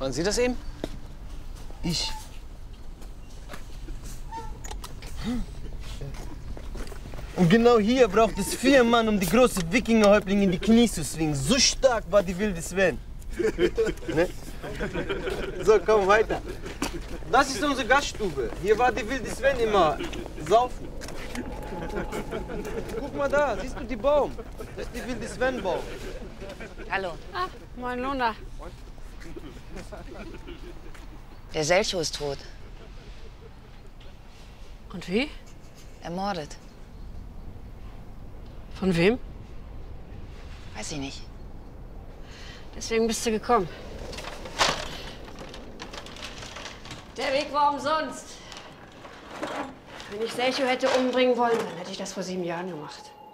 Waren Sie das eben? Ich. Und genau hier braucht es 4 Mann, um die große Wikingerhäuptlinge in die Knie zu zwingen. So stark war die wilde Sven. Ne? So, komm weiter. Das ist unsere Gaststube. Hier war die wilde Sven immer saufen. Guck mal da, siehst du die Baum? Das ist die wilde Sven-Baum. Hallo. Ah, moin Luna. Der Selcho ist tot. Und wie? Ermordet. Von wem? Weiß ich nicht. Deswegen bist du gekommen. Der Weg war umsonst. Wenn ich Selcho hätte umbringen wollen, dann hätte ich das vor 7 Jahren gemacht.